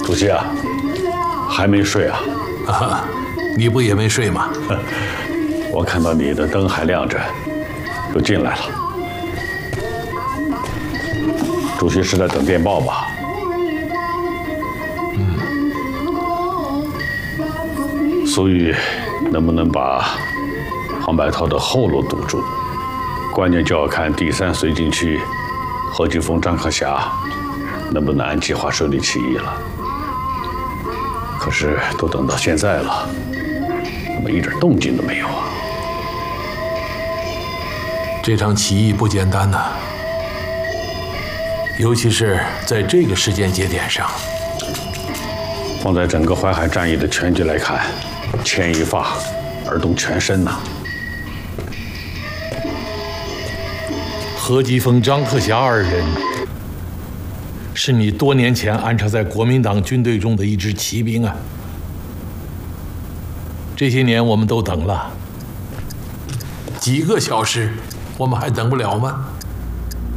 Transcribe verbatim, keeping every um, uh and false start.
主席啊，还没睡啊？ 啊，你不也没睡吗？ 我看到你的灯还亮着，就进来了。主席是在等电报吧？ 嗯。 苏玉能不能把黄百韬的后路堵住？关键就要看第三绥靖区何金峰、张克侠能不能按计划顺利起义了。可是都等到现在了，怎么一点动静都没有啊？ 这场起义不简单呐，尤其是在这个时间节点上。 放在整个淮海战役的全局来看，牵一发而动全身呐。 何基峰、张克侠二人是你多年前安插在国民党军队中的一支骑兵啊。这些年我们都等了，几个小时，我们还等不了吗？